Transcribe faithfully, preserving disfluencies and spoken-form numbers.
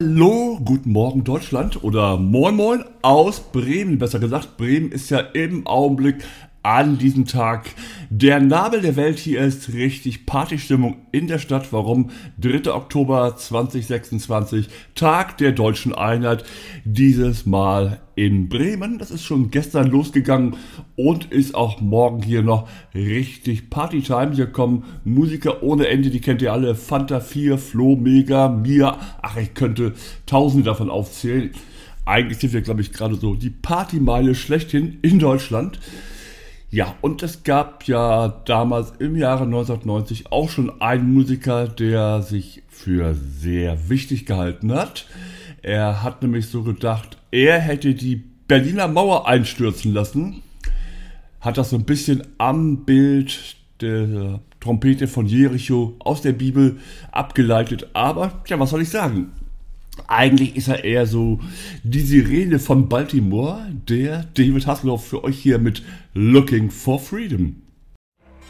Hallo, guten Morgen Deutschland oder Moin Moin aus Bremen. Besser gesagt, Bremen ist ja im Augenblick an diesem Tag der Nabel der Welt. Hier ist richtig Partystimmung in der Stadt. Warum? dritter Oktober zweitausendsechsundzwanzig, Tag der deutschen Einheit. Dieses Mal in Bremen. Das ist schon gestern losgegangen und ist auch morgen hier noch richtig Partytime. Hier kommen Musiker ohne Ende, die kennt ihr alle. Fanta vier, Flo, Mega, Mia. Ach, ich könnte tausende davon aufzählen. Eigentlich sind wir, glaube ich, gerade so die Partymeile schlechthin in Deutschland. Ja, und es gab ja damals im Jahre neunzehnhundertneunzig auch schon einen Musiker, der sich für sehr wichtig gehalten hat. Er hat nämlich so gedacht, er hätte die Berliner Mauer einstürzen lassen. Hat das so ein bisschen am Bild der Trompete von Jericho aus der Bibel abgeleitet. Aber, ja, was soll ich sagen? Eigentlich ist er eher so die Sirene von Baltimore, der David Hasselhoff für euch hier mit Looking for Freedom.